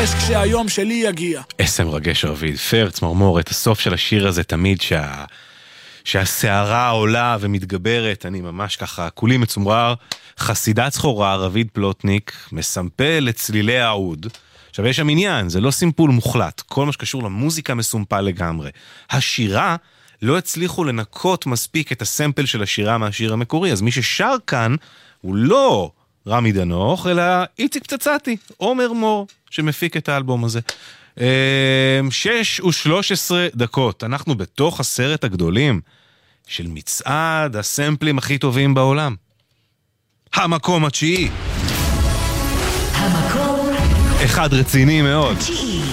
כשהיום שלי יגיע. איזה מרגש רביד, פר, צמרמורת, הסוף של השיר הזה תמיד שהשערה עולה ומתגברת, אני ממש ככה, כולי מצומרר. חסידת זכורה, רביד פלוטניק, מסמפל לצלילי העוד. עכשיו יש שם עניין, זה לא סימפול מוחלט, כל מה שקשור למוזיקה מסומפל לגמרי. השירה לא הצליחו לנקות מספיק את הסמפל של השירה מהשיר המקורי, אז מי ששר כאן הוא לא רמי דנוך, אלא איציק פצצתי, עומר מור, שמפיק את האלבום הזה. 6:13, אנחנו בתוך הסרט הגדולים של מצעד הסמפלים הכי טובים בעולם. המקום התשיעי. המקום אחד רציני מאוד. התשיעי.